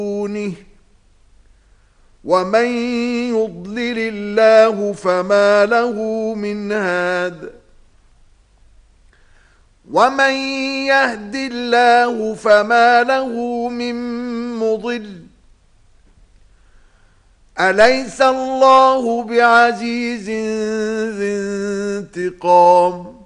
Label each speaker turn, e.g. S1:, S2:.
S1: ومن يضلل الله فما له من هاد ومن يهد الله فما له من مضل أليس الله بعزيز ذي انتقام